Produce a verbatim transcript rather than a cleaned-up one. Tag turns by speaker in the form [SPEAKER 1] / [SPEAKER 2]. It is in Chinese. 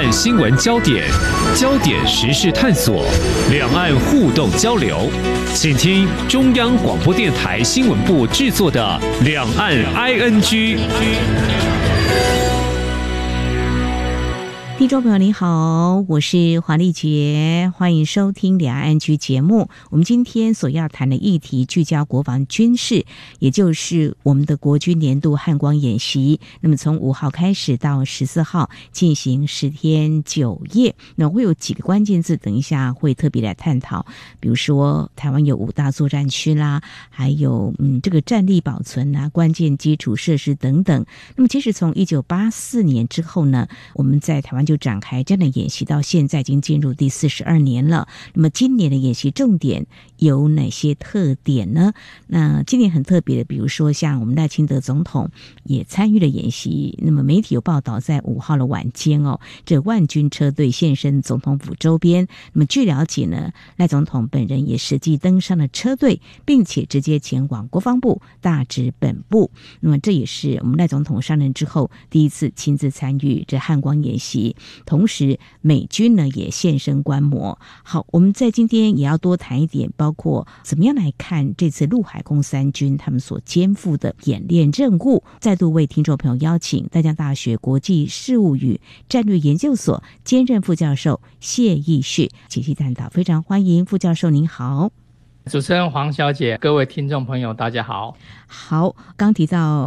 [SPEAKER 1] 岸新闻焦点、焦点时事探索、两岸互动交流，请听中央广播电台新闻部制作的《两岸 I N G》。
[SPEAKER 2] 听众朋友你好，我是黄丽珏，欢迎收听两岸 I N G 节目。我们今天所要谈的议题聚焦国防军事，也就是我们的国军年度汉光演习。那么从五号开始到十四号进行十天九夜，那会有几个关键字，等一下会特别来探讨。比如说台湾有五大作战区啦，还有嗯这个战力保存啊、关键基础设施等等。那么其实从一九八四年之后呢，我们在台湾就展开这样的演习，到现在已经进入第四十二年了。那么今年的演习重点有哪些特点呢？那今年很特别的，比如说像我们赖清德总统也参与了演习。那么媒体有报道，在五号的晚间哦，这万军车队现身总统府周边。那么据了解呢，赖总统本人也实际登上了车队，并且直接前往国防部大直本部。那么这也是我们赖总统上任之后第一次亲自参与这汉光演习。同时美军呢也现身观摩。好，我们在今天也要多谈一点，包括怎么样来看这次陆海空三军他们所肩负的演练任务。再度为听众朋友邀请淡江大学国际事务与战略研究所兼任副教授谢义旭解析探讨，非常欢迎副教授，您好。
[SPEAKER 3] 主持人黄小姐，各位听众朋友大家好。
[SPEAKER 2] 好，刚提到